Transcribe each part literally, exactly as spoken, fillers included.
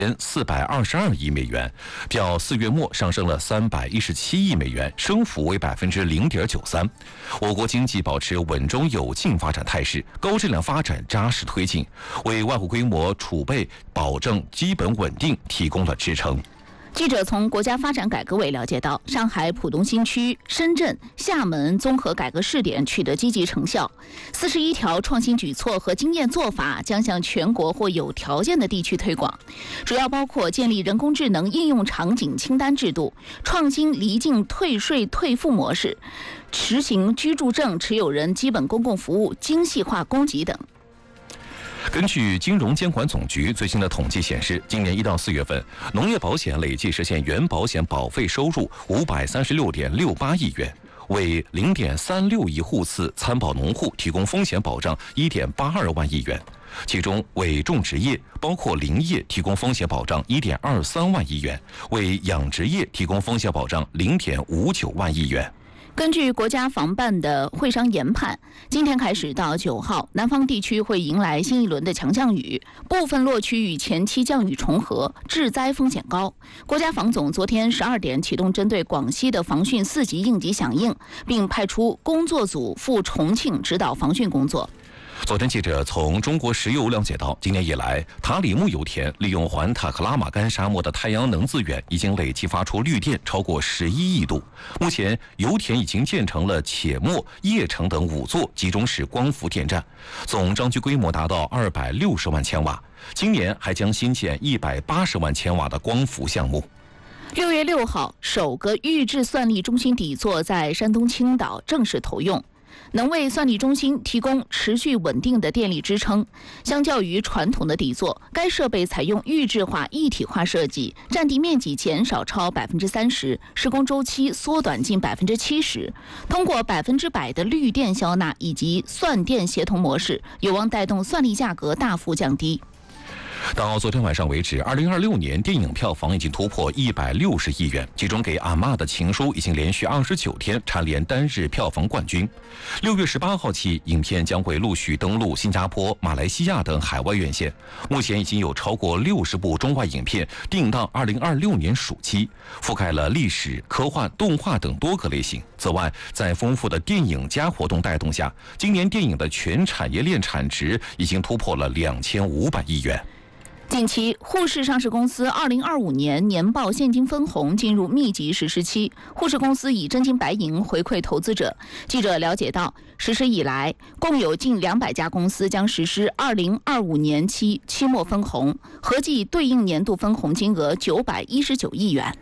四百二十二亿美元，较四月末上升了三百一十七亿美元，升幅为百分之零点九三。我国经济保持稳中有进发展态势，高质量发展扎实推进，为外汇规模储备保证基本稳定提供了支撑。 记者从国家发展改革委了解到，上海浦东新区、深圳、厦门综合改革试点取得积极成效，四十一条创新举措和经验做法将向全国或有条件的地区推广，主要包括建立人工智能应用场景清单制度，创新离境退税退付模式，实行居住证持有人基本公共服务精细化供给等。 根据金融监管总局最新的统计显示，今年一到四月份，农业保险累计实现原保险保费收入五百三十六点六八亿元，为零点三六亿户次参保农户提供风险保障一点八二万亿元，其中为种植业包括林业提供风险保障一点二三万亿元，为养殖业提供风险保障零点五九万亿元。 根据国家防办的会商研判，今天开始到九号，南方地区会迎来新一轮的强降雨，部分落区与前期降雨重合，致灾风险高。国家防总昨天十二点启动针对广西的防汛四级应急响应，并派出工作组赴重庆指导防汛工作。 昨天，记者从中国石油了解到，今年以来，塔里木油田利用环塔克拉玛干沙漠的太阳能资源，已经累计发出绿电超过十一亿度。目前，油田已经建成了且末、叶城等五座集中式光伏电站，总装机规模达到二百六十万千瓦。今年还将新建一百八十万千瓦的光伏项目。 六月六号，首个预制算力中心底座在山东青岛正式投用，能为算力中心提供持续稳定的电力支撑。相较于传统的底座，该设备采用预制化一体化设计，占地面积减少超百分之三十，施工周期缩短近百分之七十。通过百分之百的绿电消纳以及算电协同模式，有望带动算力价格大幅降低。 到昨天晚上为止，二零二六年电影票房已经突破一百六十亿元，其中给阿嬷的情书已经连续二十九天蝉联单日票房冠军。六月十八号起，影片将会陆续登陆新加坡、马来西亚等海外院线。目前已经有超过六十部中外影片定档二零二六年暑期，覆盖了历史、科幻、动画等多个类型。此外，在丰富的电影加活动带动下，今年电影的全产业链产值已经突破了两千五百亿元。 近期，沪市上市公司二零二五年年报现金分红进入密集实施期，沪市公司以真金白银回馈投资者。记者了解到，实施以来，共有近两百家公司将实施二零二五年期期末分红，合计对应年度分红金额九百一十九亿元。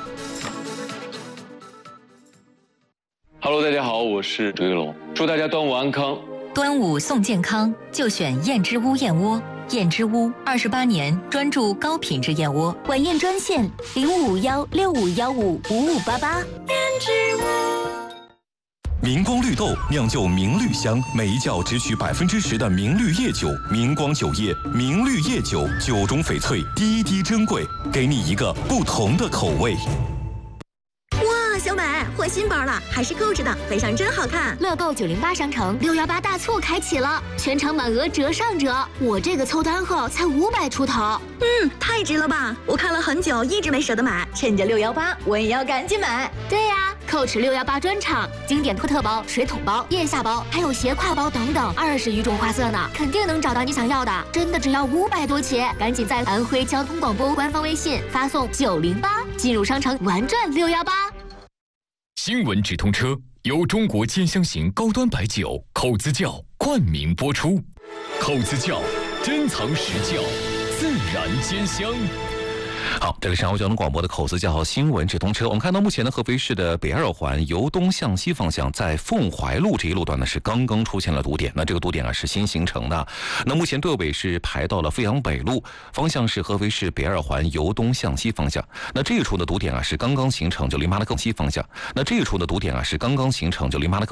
Hello， 大家好，我是周一龙，祝大家端午安康。 端午送健康，就选燕之屋燕窝。燕之屋二十八年专注高品质燕窝， 晚宴专线零五幺六五幺五五五八八。燕之屋。 明光绿豆酿就明绿香，每一窖只取百分之十的明绿叶酒，明光酒业明绿叶酒，酒中翡翠，滴滴珍贵，给你一个不同的口味。 哇，小美换新包了，还是购置的，背上真好看。乐购九零八商城六幺八大促开启了，全场满额折上折，我这个凑单后才五百出头。嗯，太值了吧！我看了很久，一直没舍得买，趁着六幺八，我也要赶紧买。对呀、啊，购置六幺八专场，经典托特包、水桶包、腋下包，还有斜挎包等等，二十余种花色呢，肯定能找到你想要的。真的只要五百多起，赶紧在安徽交通广播官方微信发送九零八进入商城玩转六幺八。 新闻直通车由中国兼香型高端白酒口子窖冠名播出，口子窖珍藏实窖，自然兼香。 好，这里是上海交通广播的口子窖新闻直通车。我们看到目前的合肥市的北二环由东向西方向，在凤怀路这一路段呢是刚刚出现了堵点，那这个堵点啊是新形成的。那目前队尾是排到了阜阳北路，方向是合肥市北二环由东向西方向。那这一处的堵点啊是刚刚形成，就离马拉更西方向。那这一处的堵点啊是刚刚形成，就离马拉更